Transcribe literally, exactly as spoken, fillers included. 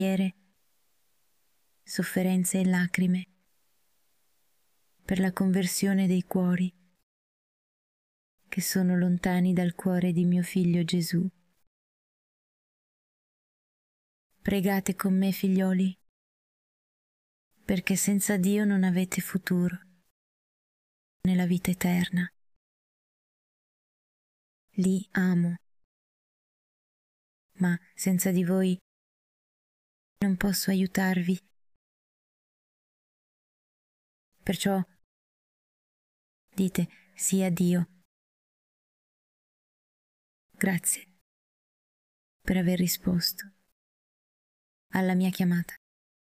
sofferenze e lacrime, per la conversione dei cuori che sono lontani dal cuore di mio Figlio Gesù. Pregate con me, figlioli, perché senza Dio non avete futuro nella vita eterna. Li amo, ma senza di voi non posso aiutarvi. Perciò dite sì a Dio. Grazie per aver risposto alla mia chiamata.